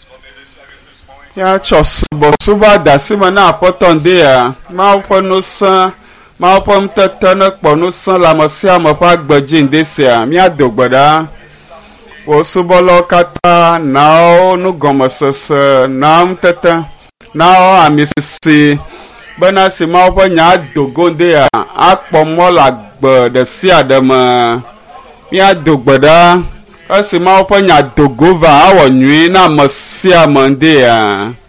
ya suba dasima na apoto nde ya ma po no san ma po mtete na po no san la mo si amo pa agbeji nde se a mi adogbada wo subo lo kata na o nu gomo sese na mtete na o amisisi bana si ma po nya dogo nde ya apo mo la gbe de si adama mi adogbada asi ma po nya dogo va awo nwi na mo si amo nde ya